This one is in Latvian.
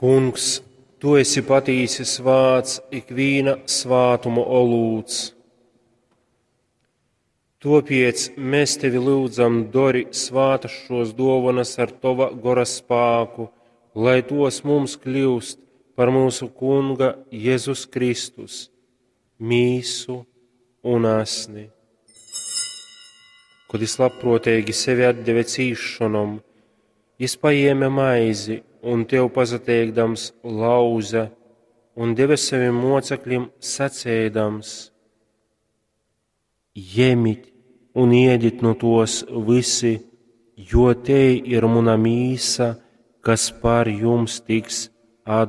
Kungs, tu esi patīsis vārds ikviena svātuma olūts. Topiec mēs tevi lūdzam, dori svātas šos dovanas ar tova gora spāku, lai tos mums kļūst par mūsu Kunga Jēzus Kristus, mīsu un asni. Kad es labprotīgi sevi atdeve cīšanom, es paēme maizi un tev pazateikdams lauza un deve saviem mocekļiem sacēdams: Ņemiet un ēdiet no tos visi, jo te ir mana mīsa, kas par jums tiks